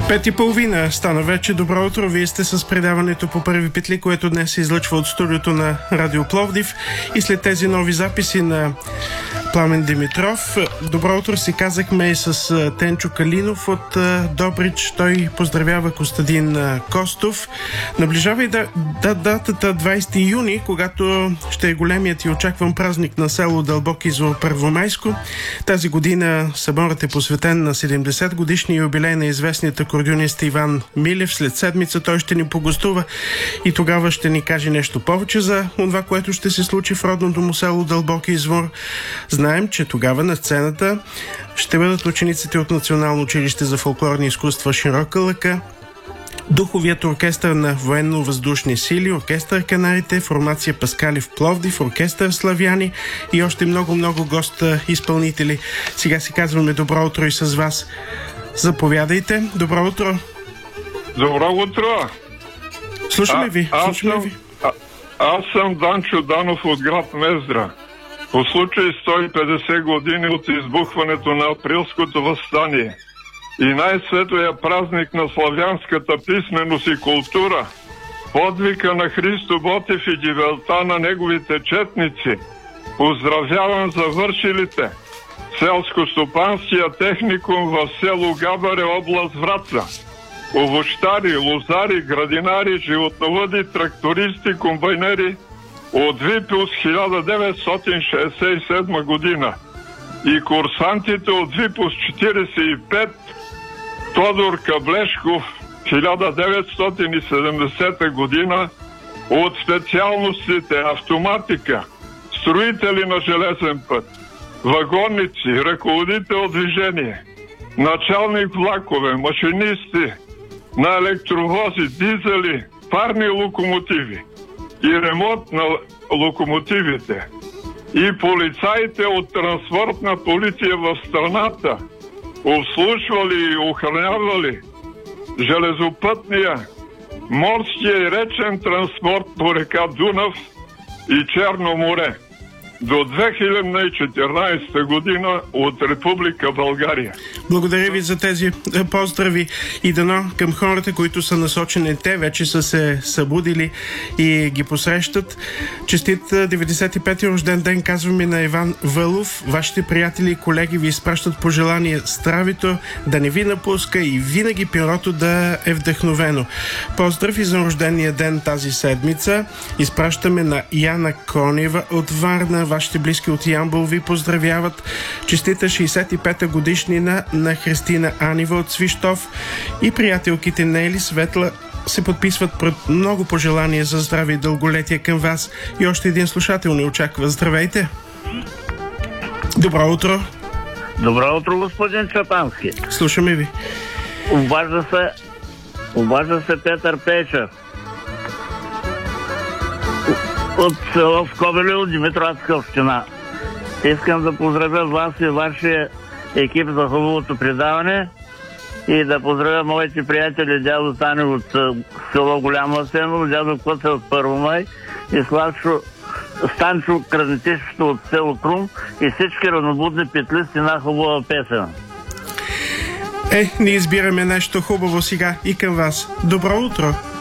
5:30 стана вече. Добро утро. Вие сте с предаването по Първи петли, което днес се излъчва от студиото на Радио Пловдив. И след тези нови записи на Пламен Димитров, добро утро си казахме и с Тенчо Калинов от Добрич. Той поздравява Костадин Костов. Наближава и датата 20 юни, когато ще е големият и очакван празник на село Дълбок извор Първомайско. Тази година съборът е посветен на 70 годишния юбилей на известният акордеонист Иван Милев. След седмица той ще ни погостува и тогава ще ни каже нещо повече за това, което ще се случи в родното му село Дълбок извор. Знаем, че тогава на сцената ще бъдат учениците от Национално училище за фолклорни изкуства Широка лъка, Духовият оркестър на военно-въздушни сили, оркестър Канарите, формация Паскали в Пловдив, оркестър Славяни и още много госта изпълнители. Сега си казваме добро утро и с вас. Заповядайте. Добро утро. Добро утро. Слушаме ви. Аз съм Данчо Данов от град Мездра. По случай 150 години от избухването на априлското въстание и най-светлия празник на славянската писменост и култура, подвика на Христо Ботев и гибелта на неговите четници, поздравявам завършилите селско-стопанския техникум в село Габаре, област Враца. Овощари, лозари, градинари, животновъди, трактористи, комбайнери от Випилс 1967 година и курсантите от Випилс 45 Тодор Каблешков 1970 година от специалностите автоматика, строители на железен път, вагонници, ръководител движение, началник влакове, машинисти на електровози, дизели, парни локомотиви и ремонт на локомотивите и полицаите от транспортна полиция в страната, обслужвали и охранявали железопътния, морския и речен транспорт по река Дунав и Черно море до 2014 година от Република България. Благодаря ви за тези поздрави и дано към хората, които са насочени, те вече са се събудили и ги посрещат. Честит 95-ти рожден ден, казваме на Иван Вълов. Вашите приятели и колеги ви изпращат пожелание здравето да не ви напуска и винаги перото да е вдъхновено. Поздрав и за рождения ден тази седмица изпращаме на Яна Конева от Варна. Вашите близки от Ямбол ви поздравяват. Честита 65-та годишнина на Христина Анива от Свищов и приятелките Нели Светла се подписват пред много пожелания за здраве и дълголетие към вас. И още един слушател ни очаква. Здравейте! Добро утро! Добро утро, господин Чапански. Слушаме ви. Обажда се Петър Печев от село Скобелево, Димитровска община. Искам да поздравя вас и вашия екип за хубавото предаване и да поздравя моите приятели дядо Тани от село Голямо Асеново, дядо Коце от Първомай и Станчо Крадетишето от село Крум и всички равнобудни петлисти на хубава песен. Ние избираме нещо хубаво сега и към вас. Добро утро!